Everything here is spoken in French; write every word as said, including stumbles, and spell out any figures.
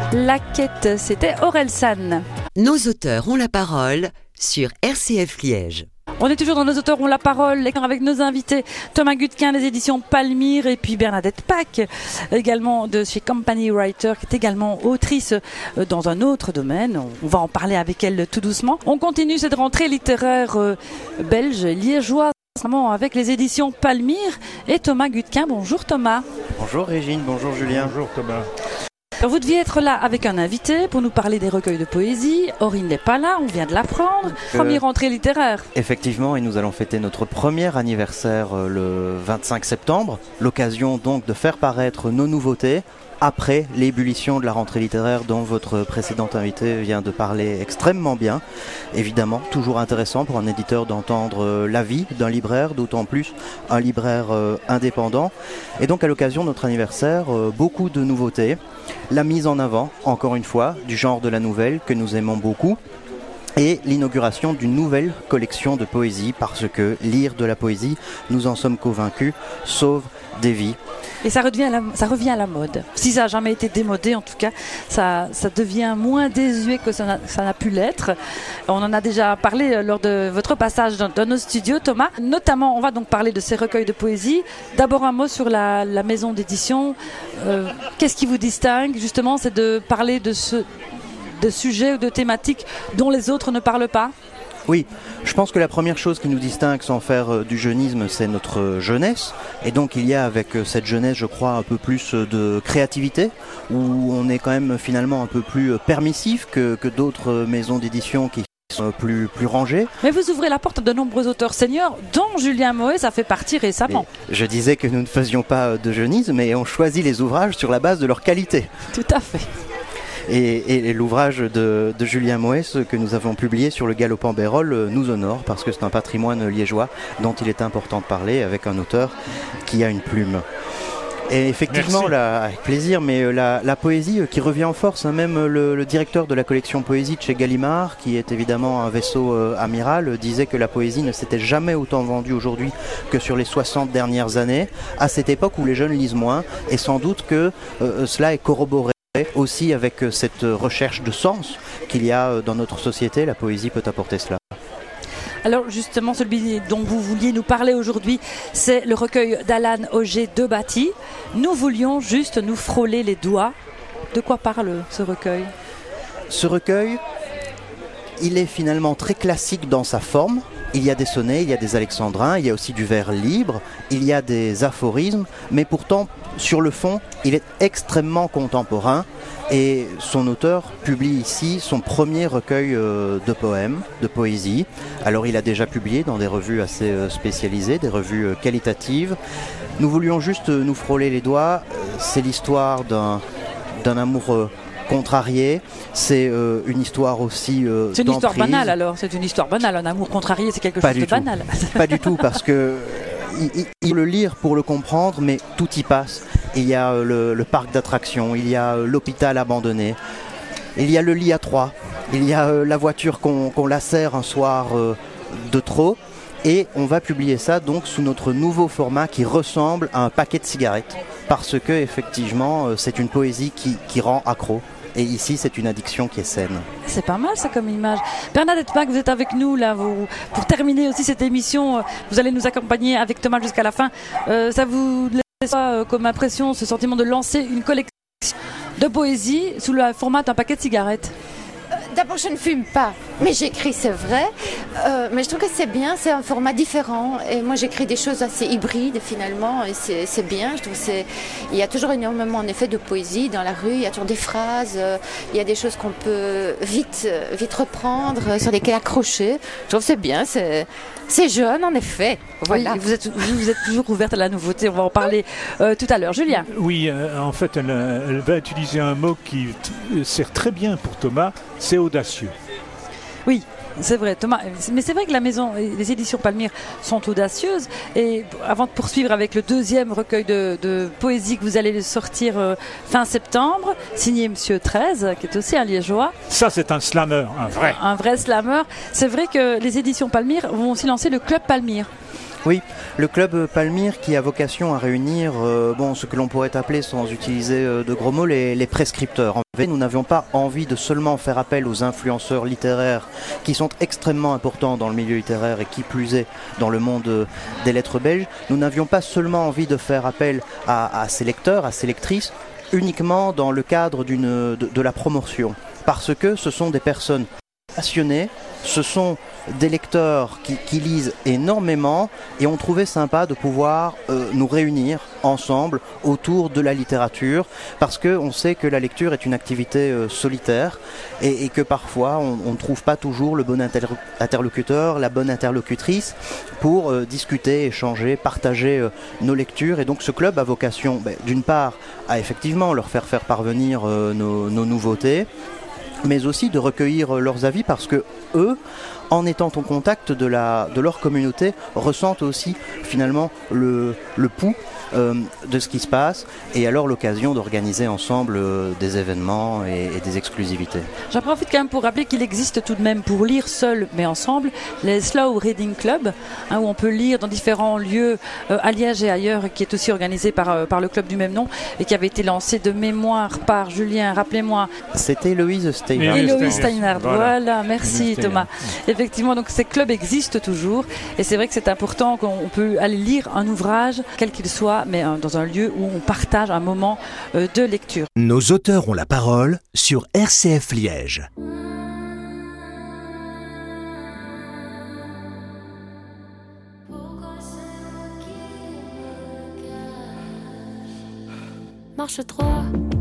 La quête, c'était Orelsan. Nos auteurs ont la parole sur R C F Liège. On est toujours dans Nos auteurs ont la parole avec nos invités Thomas Gutquin des éditions Palmyre et puis Bernadette Pack également de chez Company Writer qui est également autrice dans un autre domaine. On va en parler avec elle tout doucement. On continue cette rentrée littéraire belge, liégeoise avec les éditions Palmyre et Thomas Gutquin. Bonjour Thomas. Bonjour Régine, bonjour Julien. Bonjour Thomas. Alors vous deviez être là avec un invité pour nous parler des recueils de poésie. Aurine n'est pas là, on vient de l'apprendre. Euh, Première rentrée littéraire. Effectivement, et nous allons fêter notre premier anniversaire euh, le vingt-cinq septembre. L'occasion donc de faire paraître nos nouveautés après l'ébullition de la rentrée littéraire dont votre précédente invité vient de parler extrêmement bien. Évidemment, toujours intéressant pour un éditeur d'entendre euh, l'avis d'un libraire, d'autant plus un libraire euh, indépendant. Et donc à l'occasion de notre anniversaire, euh, beaucoup de nouveautés. La mise en avant, encore une fois, du genre de la nouvelle que nous aimons beaucoup. Et l'inauguration d'une nouvelle collection de poésie, parce que lire de la poésie, nous en sommes convaincus, sauve des vies. Et ça revient, à la, ça revient à la mode. Si ça n'a jamais été démodé, en tout cas, ça, ça devient moins désuet que ça n'a, ça n'a pu l'être. On en a déjà parlé lors de votre passage dans, dans nos studios, Thomas. Notamment, on va donc parler de ces recueils de poésie. D'abord, un mot sur la, la maison d'édition. Euh, qu'est-ce qui vous distingue, justement, c'est de parler de ce... de sujets ou de thématiques dont les autres ne parlent pas? Oui, je pense que la première chose qui nous distingue sans faire euh, du jeunisme, c'est notre euh, jeunesse. Et donc il y a avec euh, cette jeunesse, je crois, un peu plus euh, de créativité, où on est quand même finalement un peu plus euh, permissif que, que d'autres euh, maisons d'édition qui sont plus, plus rangées. Mais vous ouvrez la porte à de nombreux auteurs seniors, dont Julien Moët, ça fait partie récemment. Mais je disais que nous ne faisions pas euh, de jeunisme, mais on choisit les ouvrages sur la base de leur qualité. Tout à fait. Et, et l'ouvrage de, de Julien Moët que nous avons publié sur le Galopant Bérol nous honore parce que c'est un patrimoine liégeois dont il est important de parler avec un auteur qui a une plume. Et effectivement, la, avec plaisir, mais la, la poésie qui revient en force, hein, même le, le directeur de la collection poésie de chez Gallimard, qui est évidemment un vaisseau euh, amiral, disait que la poésie ne s'était jamais autant vendue aujourd'hui que sur les soixante dernières années, à cette époque où les jeunes lisent moins, et sans doute que euh, cela est corroboré aussi avec cette recherche de sens qu'il y a dans notre société. La poésie peut apporter cela. Alors justement, celui dont vous vouliez nous parler aujourd'hui, c'est le recueil d'Alan Auger de Batty. Nous voulions juste nous frôler les doigts. De quoi parle ce recueil ? Ce recueil, il est finalement très classique dans sa forme. Il y a des sonnets, il y a des alexandrins, il y a aussi du vers libre, il y a des aphorismes, mais pourtant, sur le fond, il est extrêmement contemporain et son auteur publie ici son premier recueil euh, de poèmes, de poésie. Alors il a déjà publié dans des revues assez euh, spécialisées, des revues euh, qualitatives. Nous voulions juste euh, nous frôler les doigts. Euh, c'est l'histoire d'un, d'un amour euh, contrarié, c'est euh, une histoire aussi euh, C'est une d'emprise. histoire banale alors, c'est une histoire banale, un amour contrarié c'est quelque Pas chose de tout. banal. Pas du tout, parce que il, il, il faut le lire pour le comprendre, mais tout y passe. Il y a euh, le, le parc d'attractions, il y a euh, l'hôpital abandonné, il y a le lit à trois, il y a euh, la voiture qu'on, qu'on lacère un soir euh, de trop, et on va publier ça donc sous notre nouveau format qui ressemble à un paquet de cigarettes, parce que effectivement euh, c'est une poésie qui, qui rend accro. Et ici, c'est une addiction qui est saine. C'est pas mal, ça, comme image. Bernadette Pack, vous êtes avec nous, là. Vous, pour terminer aussi cette émission, vous allez nous accompagner avec Thomas jusqu'à la fin. Euh, ça vous laisse pas euh, comme impression, ce sentiment de lancer une collection de poésie sous le format d'un paquet de cigarettes? D'abord, je ne fume pas, mais j'écris, c'est vrai. Euh, mais je trouve que c'est bien, c'est un format différent. Et moi, j'écris des choses assez hybrides, finalement, et c'est, c'est bien. Je trouve que c'est... Il y a toujours énormément, en effet, de poésie dans la rue. Il y a toujours des phrases, euh, il y a des choses qu'on peut vite, vite reprendre, euh, sur lesquelles accrocher. Je trouve que c'est bien, c'est... C'est jeune, en effet. Voilà. Oui, vous êtes, vous êtes toujours ouverte à la nouveauté. On va en parler euh, tout à l'heure. Julien. Oui, euh, en fait, elle, elle va utiliser un mot qui t- sert très bien pour Thomas, c'est audacieux. Oui, c'est vrai, Thomas. Mais c'est vrai que la maison, les éditions Palmyre sont audacieuses. Et avant de poursuivre avec le deuxième recueil de, de poésie que vous allez sortir euh, fin septembre, signé Monsieur treize, qui est aussi un liégeois. Ça, c'est un slammer, un vrai. Un vrai slammer. C'est vrai que les éditions Palmyre vont aussi lancer le Club Palmyre. Oui, le club Palmyre qui a vocation à réunir euh, bon, ce que l'on pourrait appeler, sans utiliser euh, de gros mots, les, les prescripteurs. En fait, nous n'avions pas envie de seulement faire appel aux influenceurs littéraires qui sont extrêmement importants dans le milieu littéraire et qui plus est dans le monde euh, des lettres belges. Nous n'avions pas seulement envie de faire appel à, à ces lecteurs, à ces lectrices, uniquement dans le cadre d'une, de, de la promotion. Parce que ce sont des personnes passionnés, ce sont des lecteurs qui, qui lisent énormément et on trouvait sympa de pouvoir euh, nous réunir ensemble autour de la littérature parce qu'on sait que la lecture est une activité euh, solitaire et, et que parfois on ne trouve pas toujours le bon inter- interlocuteur, la bonne interlocutrice pour euh, discuter, échanger, partager euh, nos lectures. Et donc ce club a vocation ben, d'une part à effectivement leur faire faire parvenir euh, nos, nos nouveautés, mais aussi de recueillir leurs avis parce que eux, en étant en contact de, la, de leur communauté, ressentent aussi finalement le, le pouls euh, de ce qui se passe et alors l'occasion d'organiser ensemble euh, des événements et, et des exclusivités. J'en profite quand même pour rappeler qu'il existe tout de même pour lire seul mais ensemble les Slow Reading Club hein, où on peut lire dans différents lieux euh, à Liège et ailleurs, qui est aussi organisé par, euh, par le club du même nom et qui avait été lancé de mémoire par Julien, rappelez-moi. C'était Héloïse Steinhardt. Héloïse Steinhardt, voilà. voilà, merci Héloïse Thomas. Effectivement, donc ces clubs existent toujours et c'est vrai que c'est important qu'on peut aller lire un ouvrage, quel qu'il soit, mais euh, dans un lieu où on partage un moment euh, de lecture. Nos auteurs ont la parole sur R C F Liège. Marche trois.